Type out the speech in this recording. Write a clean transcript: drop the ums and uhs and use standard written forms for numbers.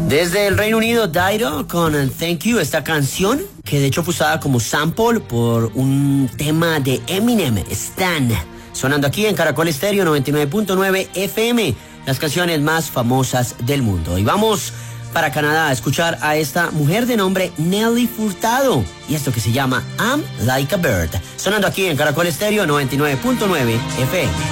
Desde el Reino Unido, Dido con Thank You, esta canción que de hecho fue usada como sample por un tema de Eminem, Stan, sonando aquí en Caracol Estéreo 99.9 FM, las canciones más famosas del mundo. Y vamos para Canadá a escuchar a esta mujer de nombre Nelly Furtado y esto que se llama I'm Like a Bird, sonando aquí en Caracol Estéreo 99.9 FM.